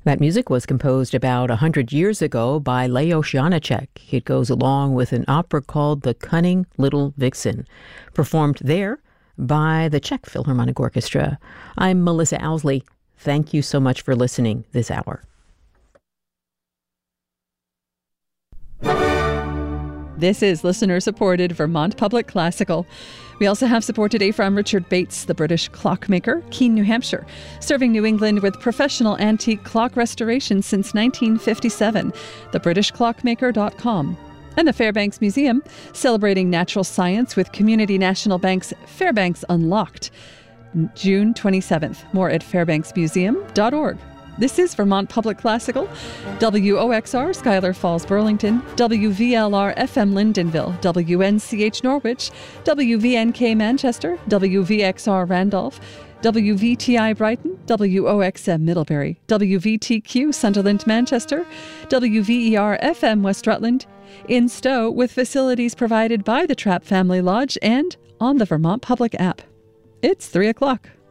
That music was composed about 100 years ago by Leos Janáček. It goes along with an opera called The Cunning Little Vixen, performed there by the Czech Philharmonic Orchestra. I'm Melissa Owsley. Thank you so much for listening this hour. This is listener-supported Vermont Public Classical. We also have support today from Richard Bates, the British clockmaker, Keene, New Hampshire, serving New England with professional antique clock restoration since 1957, thebritishclockmaker.com. And the Fairbanks Museum, celebrating natural science with Community National Bank's Fairbanks Unlocked, June 27th. More at fairbanksmuseum.org. This is Vermont Public Classical, WOXR, Schuyler Falls, Burlington, WVLR FM Lyndonville, WNCH Norwich, WVNK Manchester, WVXR Randolph, WVTI Brighton, WOXM Middlebury, WVTQ Sunderland Manchester, WVER FM West Rutland, in Stowe with facilities provided by the Trapp Family Lodge and on the Vermont Public app. It's 3 o'clock.